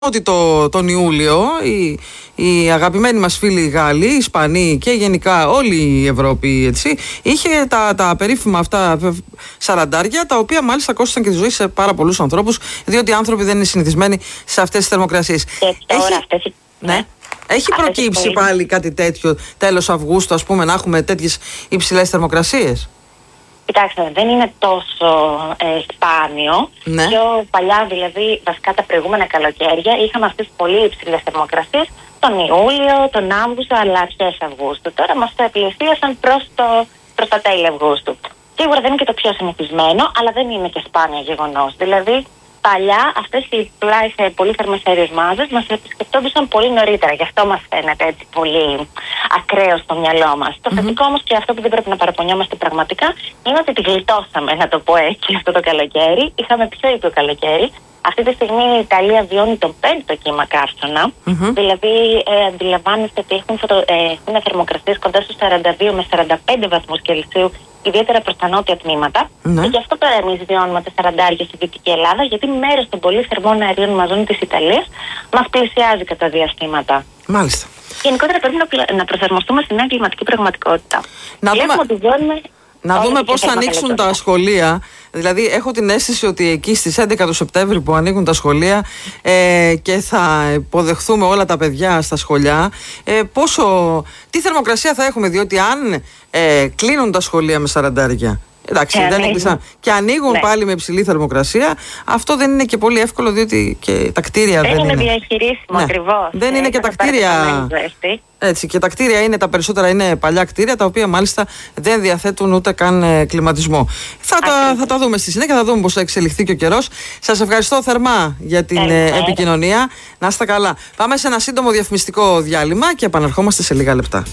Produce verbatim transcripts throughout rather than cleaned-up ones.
ότι το, τον Ιούλιο οι, οι αγαπημένοι μας φίλοι οι Γάλλοι, οι Ισπανοί και γενικά όλη η Ευρώπη, έτσι, είχε τα, τα περίφημα αυτά σαραντάρια, τα οποία μάλιστα κόστησαν και τη ζωή σε πάρα πολλούς ανθρώπους, διότι οι άνθρωποι δεν είναι συνηθισμένοι σε αυτές τις θερμοκρασίες. Και τώρα Έχει... αυτές... ναι. Έχει αυτές προκύψει πολύ... πάλι κάτι τέτοιο τέλος Αυγούστου, ας πούμε, να έχουμε τέτοιες υψηλές θερμοκρασίες? Κοιτάξτε, δεν είναι τόσο ε, σπάνιο. Ναι. Πιο παλιά, δηλαδή, βασικά τα προηγούμενα καλοκαίρια, είχαμε αυτές τις πολύ υψηλές θερμοκρασίες τον Ιούλιο, τον Αύγουστο, αλλά αρχές Αυγούστου. Τώρα μας πλησίασαν προς, το, προς τα τέλη Αυγούστου. Σίγουρα δεν είναι και το πιο συνηθισμένο, αλλά δεν είναι και σπάνιο γεγονός. Δηλαδή, παλιά αυτές οι πλάι πολύ θερμές αέριες μάζες μας επισκεπτόντουσαν πολύ νωρίτερα. Γι' αυτό μας φαίνεται έτσι πολύ ακραίο στο μυαλό μας. Mm-hmm. Το θετικό όμως, και αυτό που δεν πρέπει να παραπονιόμαστε πραγματικά, είναι ότι τη γλιτώσαμε, να το πω έτσι, αυτό το καλοκαίρι. Είχαμε πιο ήπιο καλοκαίρι. Αυτή τη στιγμή η Ιταλία βιώνει τον πέμπτο κύμα καύσωνα. Mm-hmm. Δηλαδή, ε, αντιλαμβάνεστε ότι έχουν, φωτο, ε, έχουν θερμοκρασίες κοντά στους σαράντα δύο με σαράντα πέντε βαθμούς Κελσίου, ιδιαίτερα προς τα νότια τμήματα. Mm-hmm. Και γι' αυτό τώρα εμείς βιώνουμε τα σαραντάρια στη Δυτική Ελλάδα, γιατί μέρος των πολύ θερμών αερίων μαζών της Ιταλίας μας πλησιάζει κατά διαστήματα. Μάλιστα. Γενικότερα πρέπει να, να προσαρμοστούμε στην νέα κλιματική πραγματικότητα. Να δούμε... ότι βιώνουμε... Να δούμε πώς θα ανοίξουν τα σχολεία. Δηλαδή, έχω την αίσθηση ότι εκεί στις έντεκα του Σεπτέμβρη που ανοίγουν τα σχολεία ε, και θα υποδεχθούμε όλα τα παιδιά στα σχολιά, ε, πόσο, τι θερμοκρασία θα έχουμε, διότι αν ε, κλείνουν τα σχολεία με σαραντάρια, εντάξει, και δεν έκλεισαν, και ανοίγουν, ναι, πάλι με υψηλή θερμοκρασία, αυτό δεν είναι και πολύ εύκολο, διότι και τα κτίρια δεν, δεν είναι. είναι διαχειρίσιμο, ναι, ακριβώς. Δεν ε, είναι και τα κτίρια. Έτσι, και τα κτίρια είναι, τα περισσότερα είναι παλιά κτίρια, τα οποία μάλιστα δεν διαθέτουν ούτε καν ε, κλιματισμό. Θα τα, θα τα δούμε στη συνέχεια, θα δούμε πώς θα εξελιχθεί και ο καιρός. Σας ευχαριστώ θερμά για την ε, επικοινωνία. Να είστε καλά. Πάμε σε ένα σύντομο διαφημιστικό διάλειμμα και επαναρχόμαστε σε λίγα λεπτά.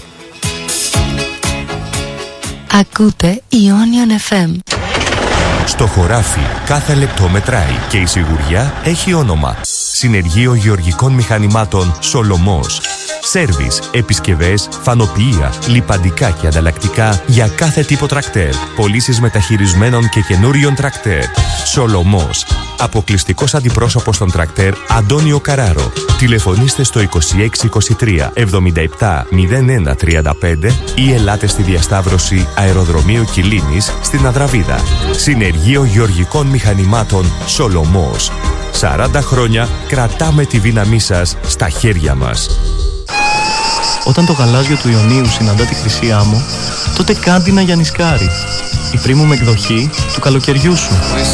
Ακούτε Ionian εφ εμ. Στο χωράφι κάθε λεπτό μετράει και η σιγουριά έχει όνομα. Συνεργείο Γεωργικών Μηχανημάτων Σολομός. Σέρβις, επισκευές, φανοποιεία, λιπαντικά και ανταλλακτικά για κάθε τύπο τρακτέρ. Πωλήσεις μεταχειρισμένων και καινούριων τρακτέρ. Σολομός. Αποκλειστικός αντιπρόσωπος των τρακτέρ Αντώνιο Καράρο. Τηλεφωνήστε στο είκοσι έξι είκοσι τρία εβδομήντα επτά μηδέν ένα τριάντα πέντε ή ελάτε στη διασταύρωση Αεροδρομίου Κιλίνης στην Αδραβίδα. Συνεργείο Γεωργικών Μηχανημάτων Σολομός. σαράντα χρόνια κρατάμε τη δύναμή σας στα χέρια μας. Όταν το γαλάζιο του Ιωνίου συναντά τη χρυσή άμμο, τότε κάντι να γιανισκάρει. Η premium εκδοχή του καλοκαιριού σου.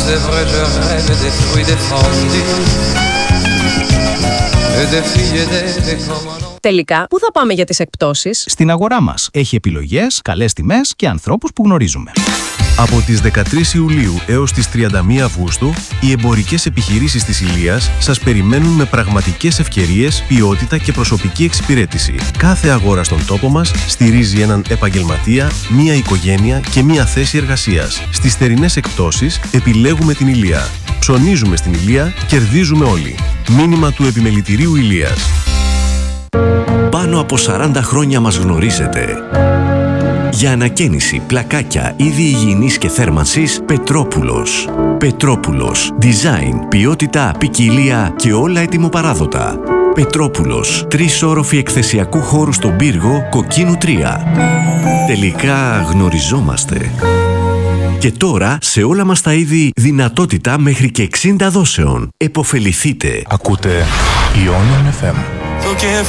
Τελικά, πού θα πάμε για τις εκπτώσεις? Στην αγορά μας. Έχει επιλογές, καλές τιμές και ανθρώπους που γνωρίζουμε. Από τις δεκατρείς Ιουλίου έως τις τριάντα μία Αυγούστου, οι εμπορικές επιχειρήσεις της Ηλίας σας περιμένουν με πραγματικές ευκαιρίες, ποιότητα και προσωπική εξυπηρέτηση. Κάθε αγορά στον τόπο μας στηρίζει έναν επαγγελματία, μία οικογένεια και μία θέση εργασίας. Στις θερινές εκπτώσεις επιλέγουμε την Ηλία. Ψωνίζουμε στην Ηλία, κερδίζουμε όλοι. Μήνυμα του Επιμελητηρίου Ηλίας. Πάνω από σαράντα χρόνια μας γνωρίζετε. Για ανακαίνιση, πλακάκια, είδη υγιεινής και θέρμανσης, Πετρόπουλος. Πετρόπουλος. Design, ποιότητα, ποικιλία και όλα ετοιμοπαράδοτα. Πετρόπουλος. Τρεις όροφοι εκθεσιακού χώρου στον πύργο, Κοκκίνου τρία. Τελικά γνωριζόμαστε. Και τώρα, σε όλα μας τα είδη, δυνατότητα μέχρι και εξήντα δόσεων. Εποφεληθείτε. Ακούτε Ionian εφ εμ.